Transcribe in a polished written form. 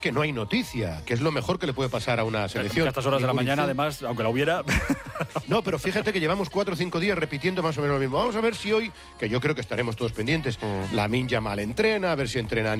que no hay noticia, que es lo mejor que le puede pasar a una selección. A estas horas de la mañana, además, aunque la hubiera... No, pero fíjate que llevamos 4 o 5 días repitiendo más o menos lo mismo. Vamos a ver si hoy, que yo creo que estaremos todos pendientes, Lamine Yamal entrena, a ver si entrena